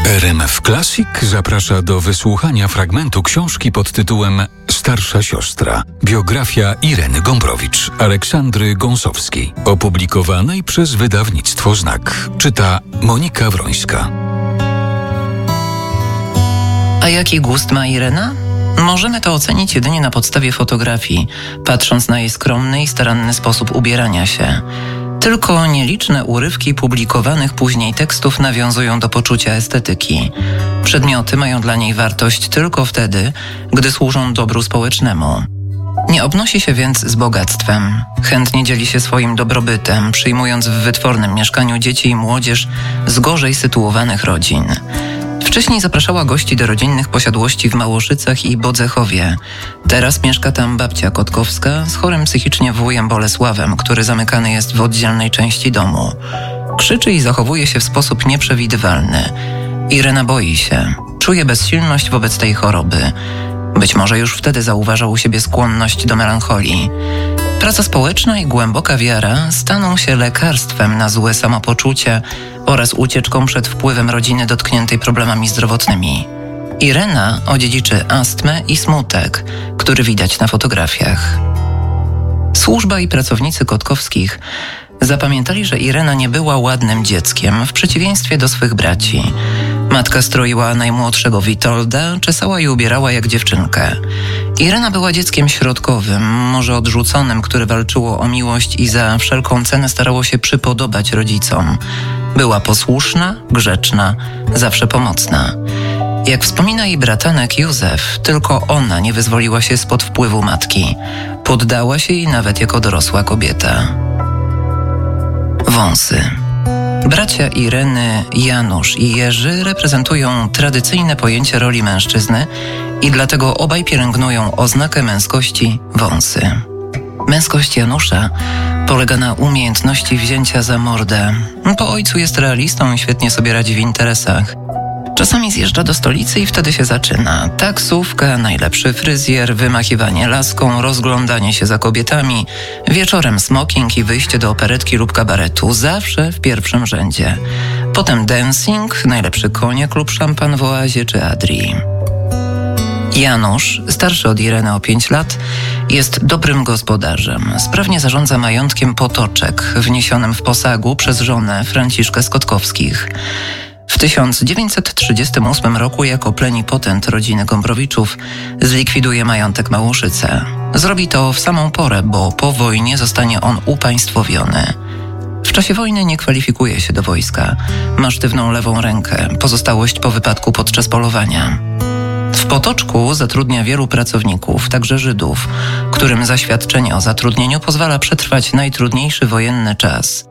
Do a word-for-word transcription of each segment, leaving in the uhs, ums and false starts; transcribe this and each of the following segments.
R M F Classic zaprasza do wysłuchania fragmentu książki pod tytułem Starsza siostra. Biografia Ireny Gombrowicz, Aleksandry Gąsowskiej, opublikowanej przez wydawnictwo Znak. Czyta Monika Wrońska. A jaki gust ma Irena? Możemy to ocenić jedynie na podstawie fotografii, patrząc na jej skromny i staranny sposób ubierania się. Tylko nieliczne urywki publikowanych później tekstów nawiązują do poczucia estetyki. Przedmioty mają dla niej wartość tylko wtedy, gdy służą dobru społecznemu. Nie obnosi się więc z bogactwem. Chętnie dzieli się swoim dobrobytem, przyjmując w wytwornym mieszkaniu dzieci i młodzież z gorzej sytuowanych rodzin. Wcześniej zapraszała gości do rodzinnych posiadłości w Małoszycach i Bodzechowie. Teraz mieszka tam babcia Kotkowska z chorym psychicznie wujem Bolesławem, który zamykany jest w oddzielnej części domu. Krzyczy i zachowuje się w sposób nieprzewidywalny. Irena boi się. Czuje bezsilność wobec tej choroby. Być może już wtedy zauważał u siebie skłonność do melancholii. Praca społeczna i głęboka wiara staną się lekarstwem na złe samopoczucie oraz ucieczką przed wpływem rodziny dotkniętej problemami zdrowotnymi. Irena odziedziczy astmę i smutek, który widać na fotografiach. Służba i pracownicy Kotkowskich zapamiętali, że Irena nie była ładnym dzieckiem w przeciwieństwie do swych braci. Matka stroiła najmłodszego Witolda, czesała i ubierała jak dziewczynkę. Irena była dzieckiem środkowym, może odrzuconym, które walczyło o miłość i za wszelką cenę starało się przypodobać rodzicom. Była posłuszna, grzeczna, zawsze pomocna. Jak wspomina jej bratanek Józef, tylko ona nie wyzwoliła się spod wpływu matki. Poddała się jej nawet jako dorosła kobieta. Wąsy. Bracia Ireny, Janusz i Jerzy reprezentują tradycyjne pojęcie roli mężczyzny i dlatego obaj pielęgnują oznakę męskości – wąsy. Męskość Janusza polega na umiejętności wzięcia za mordę. Po ojcu jest realistą i świetnie sobie radzi w interesach. Czasami zjeżdża do stolicy i wtedy się zaczyna. Taksówka, najlepszy fryzjer, wymachiwanie laską, rozglądanie się za kobietami, wieczorem smoking i wyjście do operetki lub kabaretu, zawsze w pierwszym rzędzie. Potem dancing, najlepszy koniak lub szampan w Oazie czy Adrii. Janusz, starszy od Ireny o pięć lat, jest dobrym gospodarzem. Sprawnie zarządza majątkiem Potoczek, wniesionym w posagu przez żonę Franciszkę z Kotkowskich. W tysiąc dziewięćset trzydziestym ósmym roku jako plenipotent rodziny Gombrowiczów zlikwiduje majątek Małoszyce. Zrobi to w samą porę, bo po wojnie zostanie on upaństwowiony. W czasie wojny nie kwalifikuje się do wojska. Ma sztywną lewą rękę, pozostałość po wypadku podczas polowania. W Potoczku zatrudnia wielu pracowników, także Żydów, którym zaświadczenie o zatrudnieniu pozwala przetrwać najtrudniejszy wojenny czas.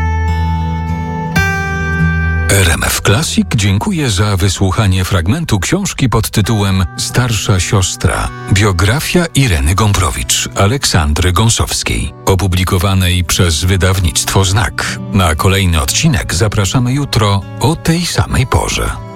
R M F Classic dziękuję za wysłuchanie fragmentu książki pod tytułem Starsza siostra. Biografia Ireny Gombrowicz, Aleksandry Gąsowskiej, opublikowanej przez wydawnictwo Znak. Na kolejny odcinek zapraszamy jutro o tej samej porze.